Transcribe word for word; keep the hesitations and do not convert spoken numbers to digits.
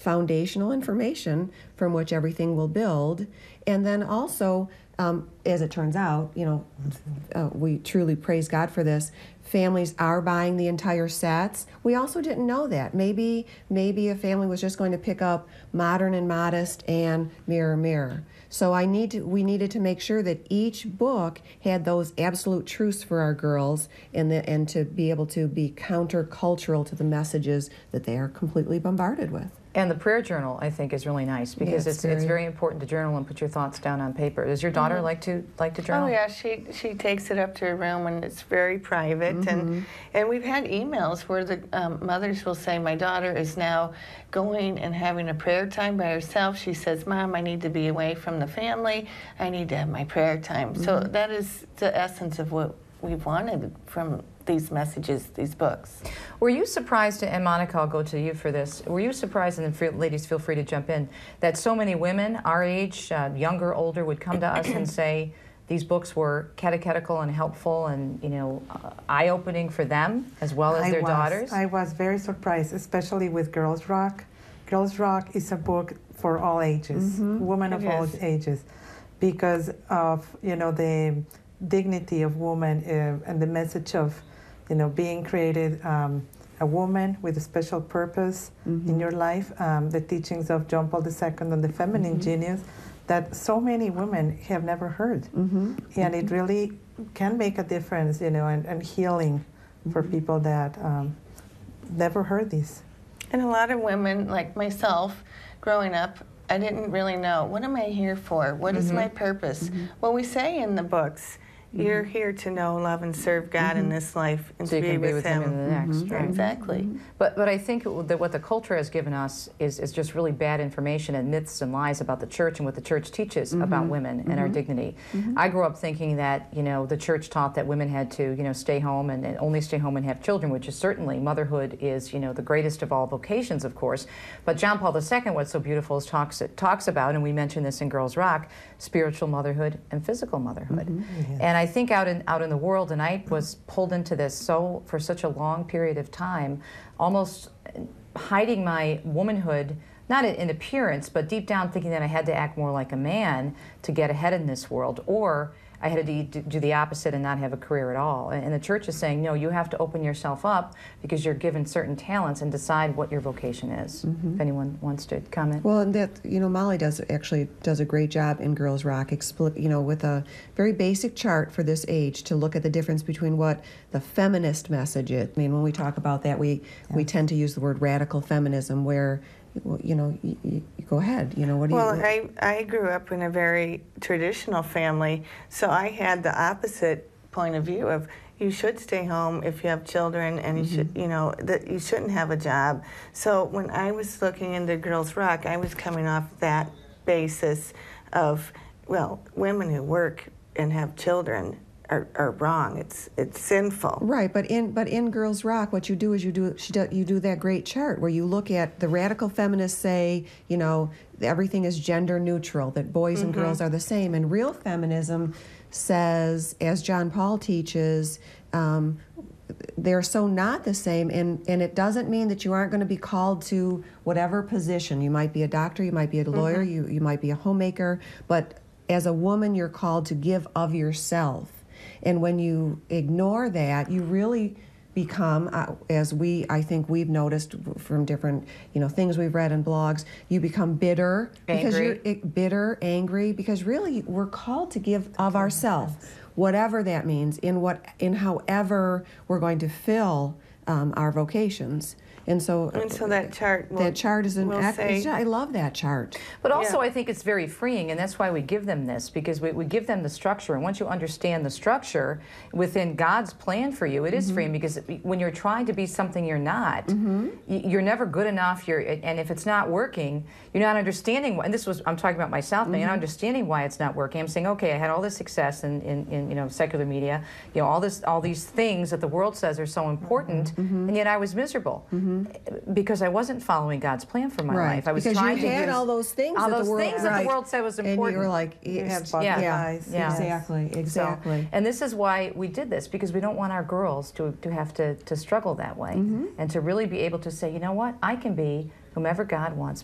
foundational information from which everything will build. And then also, um, as it turns out, you know, uh, we truly praise God for this. Families are buying the entire sets. We also didn't know that. Maybe maybe a family was just going to pick up Modern and Modest and Mirror Mirror. So I need to, we needed to make sure that each book had those absolute truths for our girls, and the, and to be able to be countercultural to the messages that they are completely bombarded with. And the prayer journal, I think, is really nice because Yeah, it's, it's it's, very- very important to journal and put your thoughts down on paper. Does your daughter Mhm. like to like to journal? Oh yeah, she she takes it up to her room and it's very private. And and we've had emails where the um, mothers will say, my daughter is now going and having a prayer time by herself. She says, Mom, I need to be away from the family. I need to have my prayer time. So that is the essence of what we've wanted from these messages, these books. Were you surprised, and Monica, I'll go to you for this, were you surprised, and then free, ladies feel free to jump in, that so many women our age, uh, younger, older, would come to us and say these books were catechetical and helpful and, you know, uh, eye-opening for them as well as I their was, daughters? I was very surprised, especially with Girls Rock. Girls Rock is a book for all ages, Mm-hmm. women of It all is. ages, because of, you know, the dignity of woman uh, and the message of, you know, being created um, a woman with a special purpose Mm-hmm. in your life, um, the teachings of John Paul the Second on the feminine Mm-hmm. genius that so many women have never heard. Mm-hmm. And it really can make a difference, you know, and, and healing for people that um, never heard these. And a lot of women, like myself, growing up, I didn't really know, what am I here for? What is my purpose? Well, we say in the books, you're here to know, love, and serve God in this life and So to you be can be with with him in the next, right? Exactly. But, but I think that what the culture has given us is, is just really bad information and myths and lies about the church and what the church teaches about women and our dignity. I grew up thinking that, you know, the church taught that women had to, you know, stay home and, and only stay home and have children, which is certainly, motherhood is, you know, the greatest of all vocations, of course. But John Paul the Second, what's so beautiful is talks, talks about, and we mentioned this in Girls Rock, spiritual motherhood and physical motherhood. And I think out in, out in the world, and I was pulled into this so for such a long period of time, almost hiding my womanhood, not in appearance, but deep down thinking that I had to act more like a man to get ahead in this world, or I had to do the opposite and not have a career at all. And the church is saying, no, you have to open yourself up because you're given certain talents and decide what your vocation is. If anyone wants to comment. Well, and that, you know, Molly does actually does a great job in Girls Rock, expli- you know, with a very basic chart for this age to look at the difference between what the feminist message is. I mean, when we talk about that, we we tend to use the word radical feminism, where, you know, you, you go ahead. You know, what do Well, you? I, I grew up in a very traditional family, so I had the opposite point of view of you should stay home if you have children, and you should, you know, that you shouldn't have a job. So when I was looking into Girls Rock, I was coming off that basis of, well, women who work and have children are, are wrong. It's it's sinful. Right, but in but in Girls Rock, what you do is you do she do, you do that great chart where you look at the radical feminists say, you know, everything is gender neutral, that boys and girls are the same, and real feminism says, as John Paul teaches, um, they're so not the same, and, and it doesn't mean that you aren't going to be called to whatever position. You might be a doctor, you might be a lawyer, you, you might be a homemaker, but as a woman, you're called to give of yourself. And when you ignore that, you really become, uh, as we, I think we've noticed from different, you know, things we've read in blogs, you become bitter. Because Angry. you're it, bitter, angry, because really we're called to give of ourselves, whatever that means, in what, in however we're going to fill um, our vocations. And so, And so that chart will, that chart is an will ec- say, I love that chart. But also, Yeah. I think it's very freeing, and that's why we give them this, because we, we give them the structure. And once you understand the structure within God's plan for you, it is freeing, because when you're trying to be something you're not, y- you're never good enough. You're, and if it's not working, you're not understanding why. And this was, I'm talking about myself, but you're not understanding why it's not working. I'm saying, okay, I had all this success in, in, in you know, secular media, you know, all this, all these things that the world says are so important, and yet I was miserable. Because I wasn't following God's plan for my Right. life. I was because trying you to had use all those things all that those the world, things that right. the world said was important. And you were like, You it's- have butterflies. yeah, Yeah. exactly, So, exactly. and this is why we did this, because we don't want our girls to, to have to, to struggle that way. And to really be able to say, you know what, I can be whomever God wants me